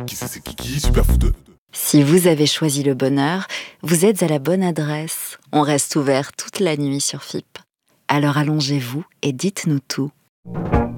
qui c'est Kiki, Superfoot. Si vous avez choisi le bonheur, vous êtes à la bonne adresse. On reste ouvert toute la nuit sur FIP. Alors allongez-vous et dites-nous tout.